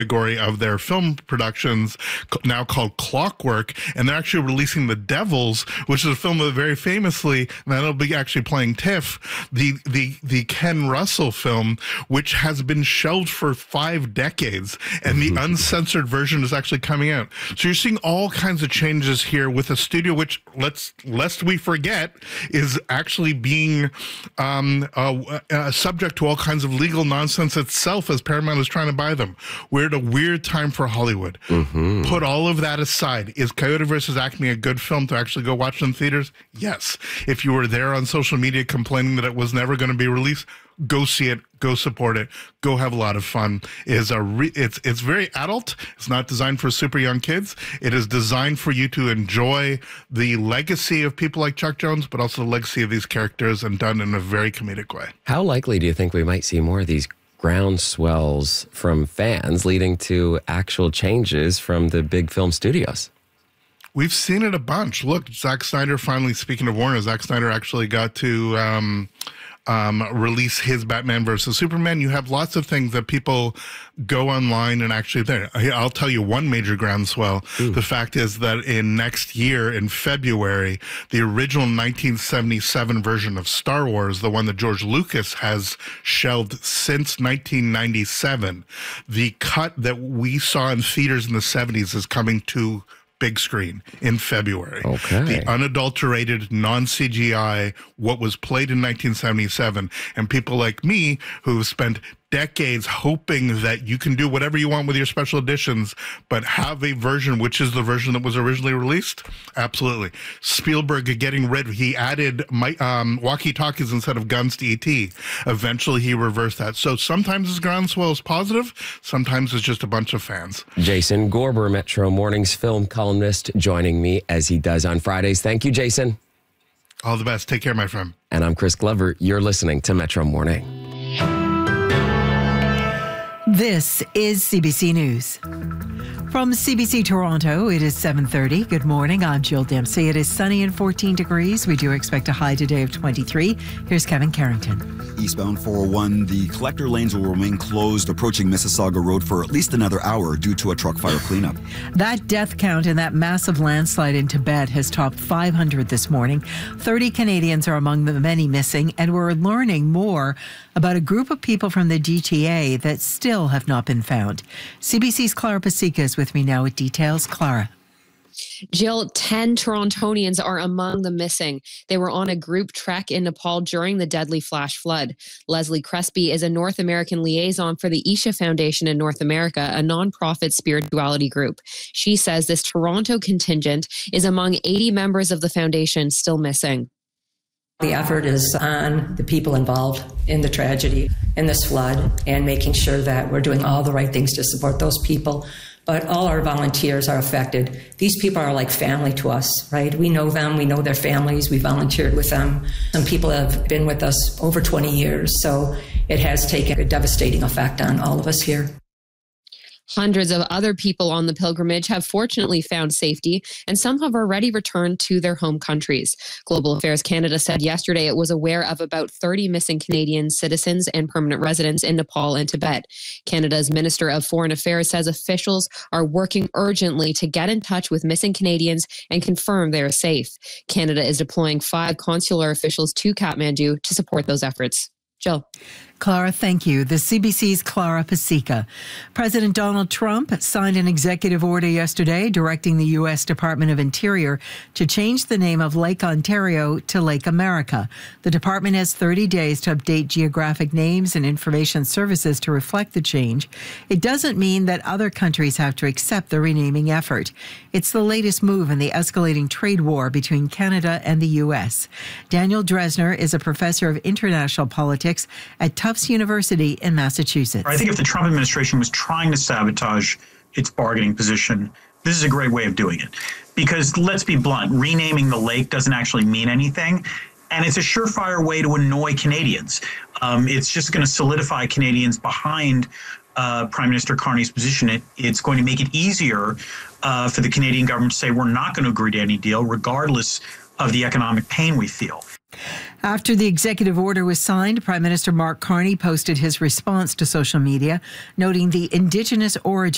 category of their film productions now called Clockwork, and they're actually releasing The Devils, which is a film that very famously, and that'll be actually playing TIFF, the Ken Russell film, which has been shelved for 5 decades, and the uncensored version is actually coming out. So you're seeing all kinds of changes here with a studio which, lest we forget, is actually being subject to all kinds of legal nonsense itself as Paramount is trying to buy them. We're at a weird time for Hollywood. Put all of that aside. Is Coyote vs. Acme a good film to actually go watch in theaters? Yes. If you were there on social media complaining that it was never going to be released, go see it, go support it, go have a lot of fun. It's very adult. It's not designed for super young kids. It is designed for you to enjoy the legacy of people like Chuck Jones, but also the legacy of these characters, and done in a very comedic way. How likely do you think we might see more of these groundswells from fans leading to actual changes from the big film studios? We've seen it a bunch. Look, Zack Snyder finally, speaking of Warner, Zack Snyder actually got to release his Batman versus Superman. You have lots of things that people go online and actually there. I'll tell you one major groundswell. The fact is that in next year, in February, the original 1977 version of Star Wars, the one that George Lucas has shelved since 1997, the cut that we saw in theaters in the 70s is coming to big screen in February. Okay. The unadulterated, non-CGI, what was played in 1977, and people like me who've spent decades hoping that you can do whatever you want with your special editions, but have a version which is the version that was originally released? Absolutely. Spielberg he added walkie-talkies instead of guns to E.T. Eventually he reversed that. So sometimes his groundswell is positive, sometimes it's just a bunch of fans. Jason Gorber, Metro Morning's film columnist, joining me as he does on Fridays. Thank you, Jason. All the best. Take care, my friend. And I'm Chris Glover. You're listening to Metro Morning. This is CBC News. From CBC Toronto, it is 7:30. Good morning. I'm Jill Dempsey. It is sunny and 14 degrees. We do expect a high today of 23. Here's Kevin Carrington. Eastbound 401, the collector lanes will remain closed approaching Mississauga Road for at least another hour due to a truck fire cleanup. That death count in that massive landslide in Tibet has topped 500 this morning. 30 Canadians are among the many missing, and we're learning more about a group of people from the GTA that still have not been found. CBC's Clara Pasica is with me now with details. Clara. Jill, 10 Torontonians are among the missing. They were on a group trek in Nepal during the deadly flash flood. Leslie Crespi is a North American liaison for the Isha Foundation in North America, a nonprofit spirituality group. She says this Toronto contingent is among 80 members of the foundation still missing. The effort is on the people involved in the tragedy, in this flood, and making sure that we're doing all the right things to support those people. But all our volunteers are affected. These people are like family to us, right? We know them, we know their families, we volunteered with them. Some people have been with us over 20 years, so it has taken a devastating effect on all of us here. Hundreds of other people on the pilgrimage have fortunately found safety, and some have already returned to their home countries. Global Affairs Canada said yesterday it was aware of about 30 missing Canadian citizens and permanent residents in Nepal and Tibet. Canada's Minister of Foreign Affairs says officials are working urgently to get in touch with missing Canadians and confirm they are safe. Canada is deploying 5 consular officials to Kathmandu to support those efforts. Jill. Clara, thank you. The CBC's Clara Pasica. President Donald Trump signed an executive order yesterday directing the U.S. Department of Interior to change the name of Lake Ontario to Lake America. The department has 30 days to update geographic names and information services to reflect the change. It doesn't mean that other countries have to accept the renaming effort. It's the latest move in the escalating trade war between Canada and the U.S. Daniel Dresner is a professor of international politics at Tufts University in Massachusetts. I think if the Trump administration was trying to sabotage its bargaining position, this is a great way of doing it. Because let's be blunt, renaming the lake doesn't actually mean anything. And it's a surefire way to annoy Canadians. It's just going to solidify Canadians behind Prime Minister Carney's position. It's going to make it easier for the Canadian government to say we're not going to agree to any deal, regardless of the economic pain we feel. After the executive order was signed, Prime Minister Mark Carney posted his response to social media, noting the Indigenous origin